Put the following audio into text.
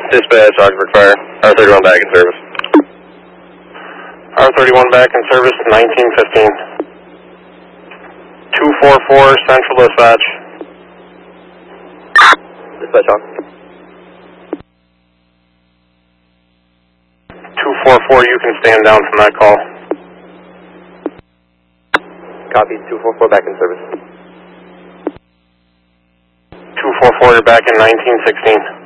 Dispatch, Augsburg Fire. R31 back in service. R31 back in service, 1915. 244 Central Dispatch. Dispatch on. 244, you can stand down from that call. Copy, 244 back in service. 244, you're back in 1916.